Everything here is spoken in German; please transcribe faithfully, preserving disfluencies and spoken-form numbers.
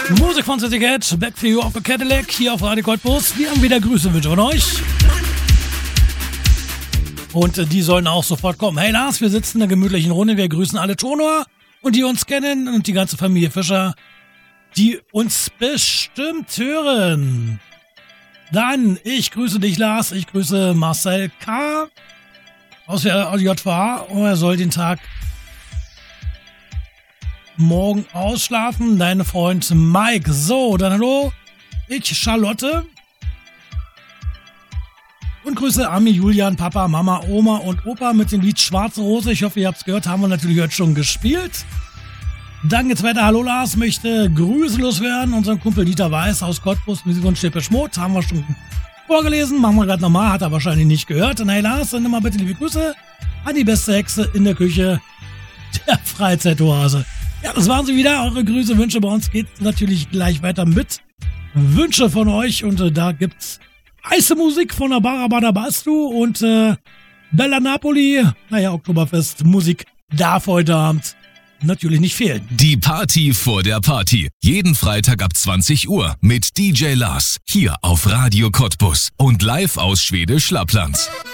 Musik von City Cat, Back for You auf der Cadillac, hier auf Radio Cottbus. Wir haben wieder Grüße wünsche von euch. Und äh, die sollen auch sofort kommen. Hey Lars, wir sitzen in einer gemütlichen Runde. Wir grüßen alle Tonor und die uns kennen und die ganze Familie Fischer, die uns bestimmt hören. Dann, ich grüße dich, Lars. Ich grüße Marcel K. aus der J V A. Und er soll den Tag morgen ausschlafen. Dein Freund Mike. So, dann hallo. Ich, Charlotte. Und grüße Ami, Julian, Papa, Mama, Oma und Opa mit dem Lied Schwarze Rose. Ich hoffe, ihr habt es gehört. Haben wir natürlich heute schon gespielt. Dann geht's weiter. Hallo Lars, möchte Grüße loswerden. Unseren Kumpel Dieter Weiß aus Cottbus, Musikgrund Depeche Mode. Haben wir schon vorgelesen. Machen wir gerade nochmal. Hat er wahrscheinlich nicht gehört. Und hey Lars, dann nimm mal bitte liebe Grüße an die beste Hexe in der Küche der Freizeitoase. Ja, das waren sie wieder. Eure Grüße, Wünsche. Bei uns geht natürlich gleich weiter mit Wünsche von euch. Und äh, da gibt's heiße Musik von der Barabada Bastu und äh, Bella Napoli. Naja, Oktoberfest Musik darf heute Abend natürlich nicht fehlen. Die Party vor der Party. Jeden Freitag ab zwanzig Uhr mit D J Lars. Hier auf Radio Cottbus und live aus Schwedisch Lappland.